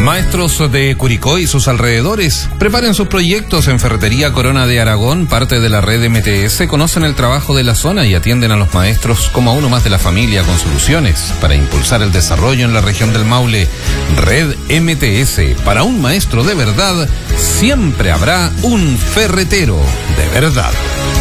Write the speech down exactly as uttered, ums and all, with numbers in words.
Maestros de Curicó y sus alrededores preparen sus proyectos en Ferretería Corona de Aragón, parte de la red M T S, conocen el trabajo de la zona y atienden a los maestros como a uno más de la familia con soluciones para impulsar el desarrollo en la región del Maule. Red M T S, para un maestro de verdad, siempre habrá un ferretero de verdad.